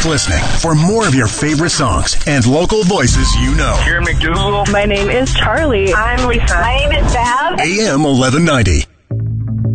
Keep listening for more of your favorite songs and local voices you know. Here, McDougal. My name is Charlie. I'm Lisa. My name is Bev. AM 1190.